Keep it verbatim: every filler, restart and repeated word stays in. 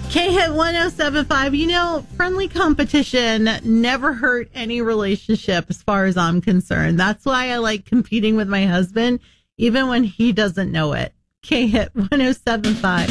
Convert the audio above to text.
K-Hit one oh seven point five. You know, friendly competition never hurt any relationship as far as I'm concerned. That's why I like competing with my husband, even when he doesn't know it. K-Hit one oh seven point five.